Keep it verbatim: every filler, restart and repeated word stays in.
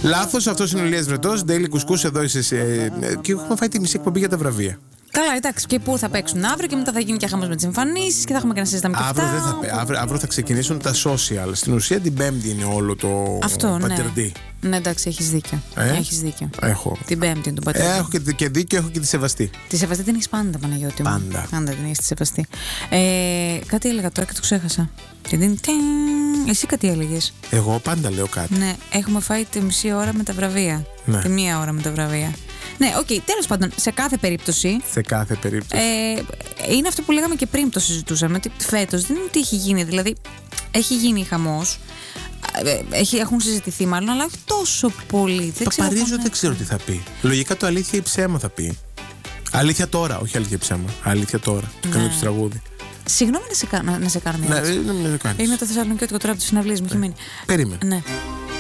Λάθος, αυτός είναι ο Ηλίας Βρετός. Daily Κουσκούς, εδώ είσαι. Ε, ε, και έχουμε φάει τη μισή εκπομπή για τα βραβεία. Καλά, εντάξει. Και πού θα παίξουν αύριο και μετά θα γίνει και χαμός με τις εμφανίσεις και θα έχουμε και να συζητάμε και Αύριο, αυτά. δεν θα, αύριο, αύριο θα ξεκινήσουν τα social. Στην ουσία την Πέμπτη είναι όλο το Αυτό, πατερντή. Ναι. Ναι, εντάξει, έχεις δίκιο. Ε? Έχεις δίκιο. Έχω. Την Πέμπτη είναι το πατερντή. Ε, έχω και, και δίκιο, έχω και τη Σεβαστή. Τη Σεβαστή την έχεις πάντα, Παναγιώτη μου. Πάντα. Πάντα την έχεις τη Σεβαστή. Ε, κάτι έλεγα τώρα και το ξέχασα. Εσύ κάτι έλεγες. Εγώ πάντα λέω κάτι. Ναι, έχουμε φάει τη μισή ώρα με τα βραβεία. Ναι. Τη μία ώρα με τα βραβεία. Ναι, οκ, okay, τέλος πάντων, σε κάθε περίπτωση. Σε κάθε περίπτωση. Ε, είναι αυτό που λέγαμε και πριν το συζητούσαμε. Ότι φέτος δεν είναι ότι έχει γίνει. Δηλαδή, έχει γίνει χαμός. Έχει, έχουν συζητηθεί μάλλον, αλλά όχι τόσο πολύ. Το Παρίζο δεν ξέρω τι θα πει. Λογικά το αλήθεια ή ψέμα θα πει. Αλήθεια τώρα, όχι αλήθεια ή ψέμα. Αλήθεια τώρα. Το κάνει το τραγούδι. Συγγνώμη να σε, να, να σε κάνω μια ερώτηση. Ναι, να με κάνεις. Είναι το Θεσσαλονικιώτικο τώρα από τις συναυλίες μου, έχει μείνει. Περίμενε. Ναι.